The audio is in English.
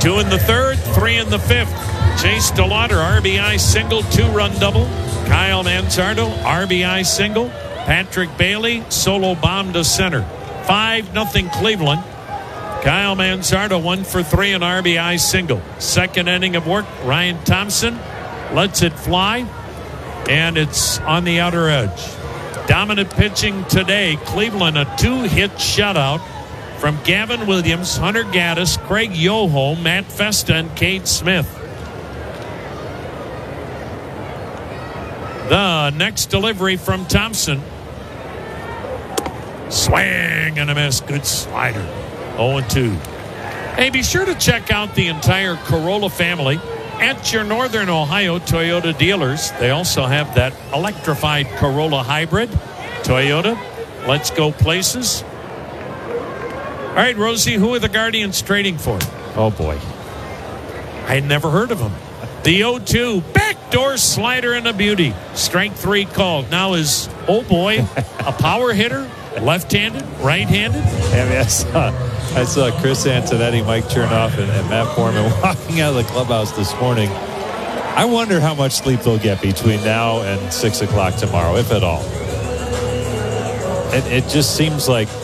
2 in the third, 3 in the fifth. Chase DeLauder, RBI single, 2-run double. Kyle Manzardo, RBI single. Patrick Bailey, solo bomb to center. 5-0 Cleveland. Kyle Manzardo 1 for 3, an RBI single. Second inning of work, Ryan Thompson lets it fly, and it's on the outer edge. Dominant pitching today. Cleveland, a 2-hit shutout from Gavin Williams, Hunter Gaddis, Craig Yoho, Matt Festa, and Cade Smith. The next delivery from Thompson. Swing and a miss. Good slider. 0-2. Hey, be sure to check out the entire Corolla family at your Northern Ohio Toyota dealers. They also have that electrified Corolla hybrid. Toyota, let's go places. All right, Rosie, who are the Guardians trading for? Oh, boy. I had never heard of them. The 0-2, backdoor slider and a beauty. Strike 3 called. Now is, oh boy, a power hitter, left-handed, right-handed? I saw Chris Antonetti, Mike Chernoff, and Matt Foreman walking out of the clubhouse this morning. I wonder how much sleep they'll get between now and 6 o'clock tomorrow, if at all. It just seems like